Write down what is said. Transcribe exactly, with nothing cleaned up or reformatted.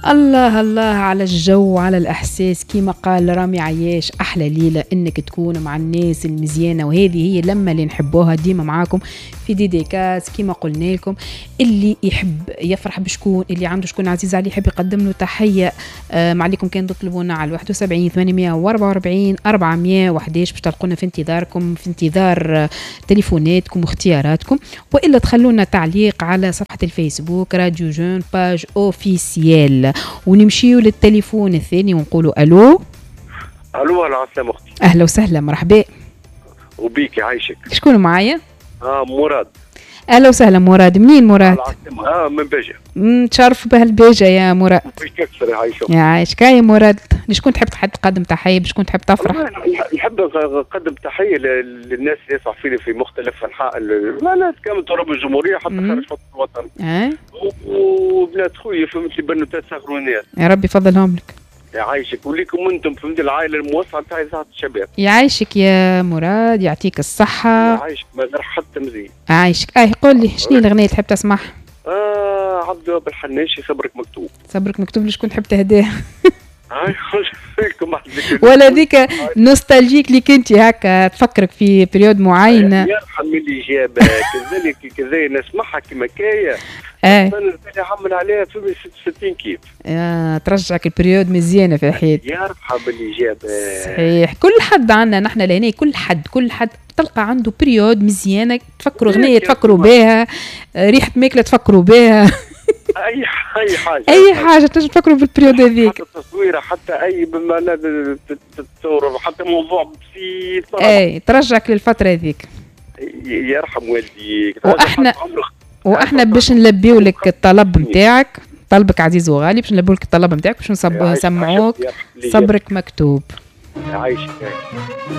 الله الله على الجو، على الأحساس. كيما قال رامي عياش، أحلى ليلة إنك تكون مع الناس المزيانة، وهذه هي لما اللي نحبوها ديما معاكم في ديديكاس. كيما قلنا لكم، اللي يحب يفرح بشكون، اللي عنده شكون عزيز عليه يحب يقدم له تحية. آه ما عليكم كان تطلبونا على واحد وسبعين ثمانمائة وأربعة وأربعين أربعمائة وأحد عشر باش تلقونا في انتظاركم، في انتظار آه تليفوناتكم واختياراتكم، وإلا تخلونا تعليق على صفحة الفيسبوك راديو جون باج اوفيسيال. ونمشيو للتليفون الثاني ونقولوا الو. الو على السلامة اختي. اهلا وسهلا، مرحبا. وبيك يعيشك. شكون معايا؟ اه مراد. اهلا وسهلا مراد. منين مراد؟ اه من بجة. نتشرف بهالبيجة يا مراد. يكسر يعيشك. يعيشك يا مراد. شكون تحب حد تقدم تحية؟ بشكون تحب تفرح؟ نحب نقدم تحية للناس اللي يسمعوا فيني في مختلف انحاء لا لا كامل تراب الجمهورية حتى خارج فضل الوطن. اه وبنات خويا فهمت لي بنوتات صغرونيات. يا ربي يفضلهم لك. يعيشك وليكم انتم فهمت العائله الموسعه تاع اذاعه الشباب. يعيشك يا مراد، يعطيك الصحه. يعيشك ما غير حتى مزيان. يعيشك. اه قول لي شنو الاغنيه اللي تحب تسمعها؟ اه عبد الوهاب الحناشي صبرك مكتوب. صبرك مكتوب. لشكون تحب تهديها؟ هاي لكم ولا ذيك نوستالجيك اللي كنتي هكا تفكرك في بريود معينه؟ يرحم اللي جابك كذلك كذا نسمعها كما كايه. اه انا نعمل عليها في ستة وستين كيف. آه ترجعك البريود مزيانه في الحياه. يرحم اللي جابك. صحيح. كل حد عندنا نحن لهنا، كل حد كل حد تلقى عنده بريود مزيانه، تفكروا اغنيه تفكروا بها، ريحه ماكله تفكروا بها. اي اي حاجه اي حاجه تنجم تفكروا بالبريود هذيك. حتى تصويره حتى اي بما تتصور حتى موضوع بسيط. اي ترجعك للفتره هذيك. يرحم والديك. واحنا واحنا باش نلبيو لك الطلب نتاعك، طلبك عزيز وغالي، باش نلبيو لك الطلب نتاعك باش نسمعوك صبرك مكتوب. عايشك.